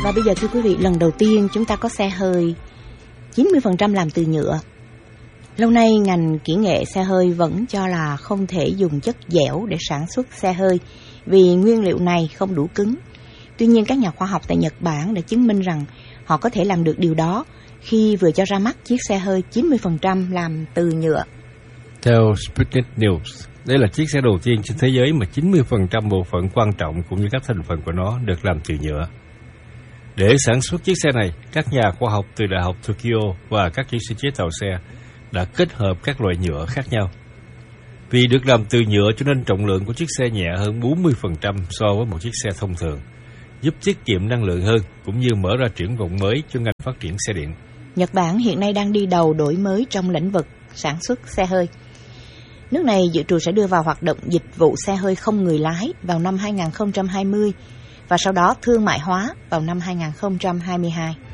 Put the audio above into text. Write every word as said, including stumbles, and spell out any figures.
Và bây giờ thưa quý vị, lần đầu tiên chúng ta có xe hơi chín mươi phần trăm làm từ nhựa. Lâu nay ngành kỹ nghệ xe hơi vẫn cho là không thể dùng chất dẻo để sản xuất xe hơi vì nguyên liệu này không đủ cứng. Tuy nhiên các nhà khoa học tại Nhật Bản đã chứng minh rằng họ có thể làm được điều đó khi vừa cho ra mắt chiếc xe hơi chín mươi phần trăm làm từ nhựa. Theo Sputnik News, đây là chiếc xe đầu tiên trên thế giới mà chín mươi phần trăm bộ phận quan trọng cũng như các thành phần của nó được làm từ nhựa. Để sản xuất chiếc xe này, các nhà khoa học từ Đại học Tokyo và các kỹ sư chế tạo xe đã kết hợp các loại nhựa khác nhau. Vì được làm từ nhựa cho nên trọng lượng của chiếc xe nhẹ hơn bốn mươi phần trăm so với một chiếc xe thông thường, giúp tiết kiệm năng lượng hơn cũng như mở ra triển vọng mới cho ngành phát triển xe điện. Nhật Bản hiện nay đang đi đầu đổi mới trong lĩnh vực sản xuất xe hơi. Nước này dự trù sẽ đưa vào hoạt động dịch vụ xe hơi không người lái vào năm hai không hai không và sau đó thương mại hóa vào năm hai không hai hai.